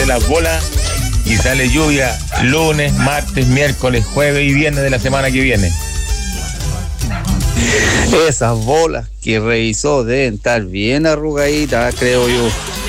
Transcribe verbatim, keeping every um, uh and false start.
hace las bolas y sale lluvia lunes, martes, miércoles, jueves y viernes de la semana que viene. Esas bolas que revisó deben estar bien arrugaditas, creo yo.